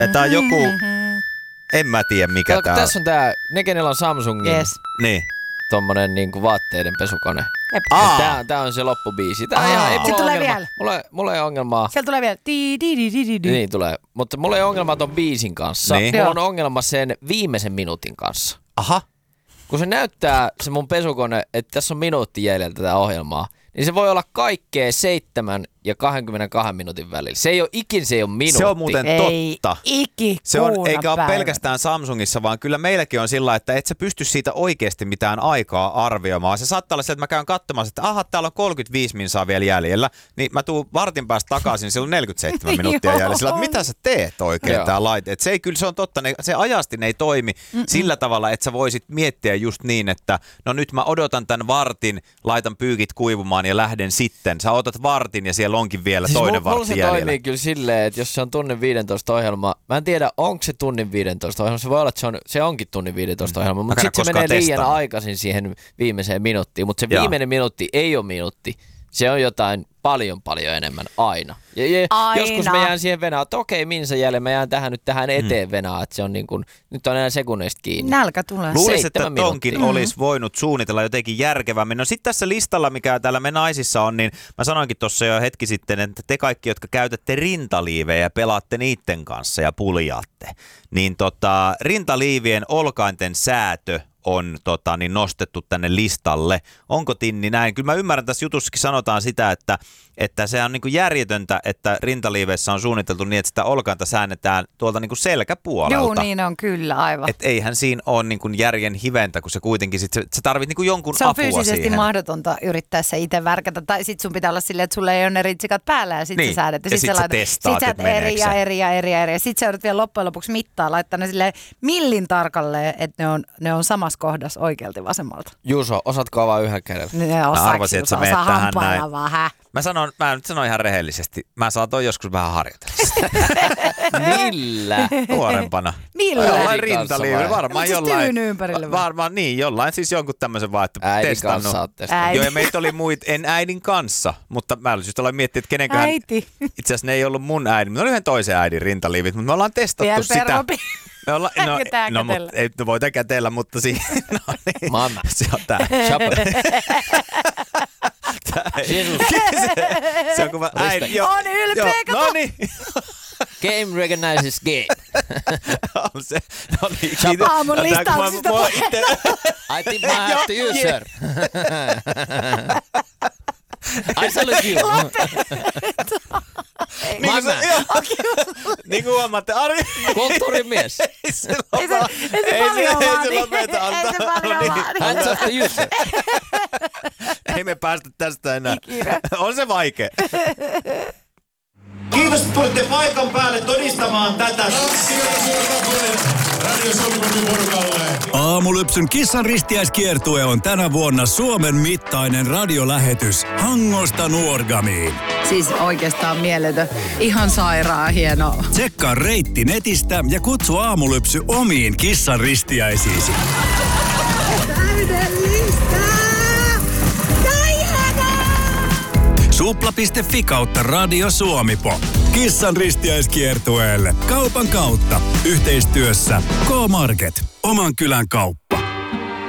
Tää on joku, en mä tiedä mikä tää on. Tässä on tää, ne kenellä on Samsungin niin. tommonen niinku vaatteiden pesukone. Tää on se loppubiisi. Se tulee vielä. Mulla ei ongelmaa. Siellä tulee vielä. Niin tulee. Mutta mulla ei ongelmaa ton biisin kanssa. Niin. Mulla on ongelma sen viimeisen minuutin kanssa. Aha. Kun se näyttää, se mun pesukone, että tässä on minuutti jäljellä tätä ohjelmaa, niin se voi olla kaikkea 7 ja 22 minuutin välillä. Se ei ole minuutti. Se on muuten totta. Se on, eikä ole pelkästään Samsungissa, vaan kyllä meilläkin on sillä, että et sä pysty siitä oikeasti mitään aikaa arvioimaan. Se saattaa olla se, että mä käyn katsomaan, että täällä on 35 minsaa vielä jäljellä, niin mä tuun vartin päästä takaisin, niin siellä on 47 minuuttia jäljellä. Sillä, että mitä sä teet oikein tää laite? Et se on totta, se ajasti ne ei toimi sillä tavalla, että sä voisit miettiä just niin, että no nyt mä odotan tän vartin, laitan pyykit kuivumaan ja lähden sitten. Sä otat vartin ja siellä onkin vielä toinen vartti jäljellä. Mulla se toimii kyllä silleen, että jos se on tunnin 15 ohjelma, mä en tiedä, onko se tunnin 15 ohjelma, se voi olla, että se onkin tunnin 15 ohjelma, mutta sitten se menee liian aikaisin siihen viimeiseen minuuttiin, mutta se viimeinen minuutti ei ole minuutti, se on jotain paljon enemmän aina. Ja joskus mä jään siihen venaan, että okei, minsa jäljellä, mä jään tähän eteen venaan, että se on niin kuin, nyt on enää sekunneista kiinni. Nälkä tulee. Luulisin, että tonkin olisi voinut suunnitella jotenkin järkevämmin. No sitten tässä listalla, mikä täällä me naisissa on, niin mä sanoinkin tuossa jo hetki sitten, että te kaikki, jotka käytätte rintaliivejä ja pelaatte niiden kanssa ja puljaatte, niin rintaliivien olkainten säätö on nostettu tänne listalle. Onko Tinni näin? Kyllä mä ymmärrän, tässä jutussakin sanotaan sitä, että se on niin kuin järjetöntä, että rintaliiveissä on suunniteltu niin, että sitä olkainta säännetään tuolta niin kuin selkäpuolelta. Joo, niin on kyllä, aivan. Että eihän siinä ole niin kuin järjen hiventä, kun se kuitenkin sit, sä tarvit niin kuin jonkun apua siihen. Se on fyysisesti mahdotonta yrittää se itse värkätä, tai sit sun pitää olla silleen, että sulla ei ole ne ritsikat päällä, ja sit sä säädät. Ja sit sä testaat, että meneekö se. Eri. Sit sä joudut vielä loppujen lopuksi mittaa, laittaa ne silleen millin tarkalleen, että ne on samassa kohdassa oikealta vasemmalta. Juuso, osaatko avaa yhden kädellä? Arvasin, että sä menet tähän näin. Mä nyt sanon ihan rehellisesti. Mä saatoin joskus vähän harjoitella sitä. Millä? Nuorempana. Millä? Jollain rintaliivillä. Varmaan jollain. Varmaan niin, jollain siis jonkun tämmöisen vaan, että testannut. Joo, ja meitä oli en äidin kanssa, mutta mä just aloin miettiä, että kenenkään. Äiti. Itse asiassa ne ei ollut mun äidin. Me oli yhden toisen äidin rintaliivit, mutta me ollaan testattu sitä. Ei voita kätellä, mutta siinä. No niin. Manna. Se on tää. Se on kun mä äidin. On ylpeä, kato. No niin. Game recognizes game. On se. No niin. Aamun listauksista. I think I have to use, sir. I salute you. Niin kuin huomaatte, Ari. Kulttuurimies. Ei se paljon vaan. Hands off the user. Ei me päästä tästä enää. On se vaikea. Kiitos, että tulitte paikan päälle todistamaan tätä. Aamulypsyn kissan ristiäiskiertue on tänä vuonna Suomen mittainen radiolähetys Hangosta Nuorgamiin. Siis oikeastaan mieletön. Ihan sairaan hieno. Tsekkaa reitti netistä ja kutsu Aamulypsy omiin kissan ristiäisiisi. Supla.fi/Radio Suomipo. Kissan ristiäiskiertueelle kaupan kautta. Yhteistyössä K-Market. Oman kylän kauppa.